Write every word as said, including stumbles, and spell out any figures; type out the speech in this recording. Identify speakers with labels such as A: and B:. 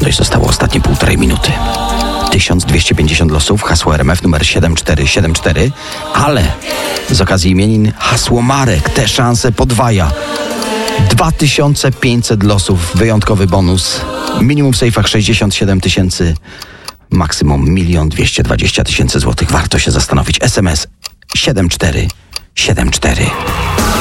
A: Coś zostało ostatnie półtorej minuty. tysiąc dwieście pięćdziesiąt losów, hasło R M F numer siedem cztery siedem cztery, ale z okazji imienin hasło Marek te szanse podwaja. dwa tysiące pięćset losów, wyjątkowy bonus. Minimum w sejfach sześćdziesiąt siedem tysięcy, maksimum milion dwieście dwadzieścia tysięcy złotych. Warto się zastanowić. S M S siedem cztery siedem cztery.